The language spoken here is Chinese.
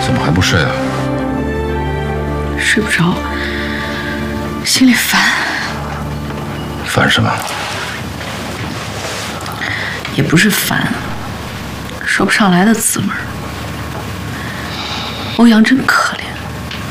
怎么还不睡啊？ 睡不着，心里烦。 烦什么？ 也不是烦，说不上来的滋味。欧阳真可怜。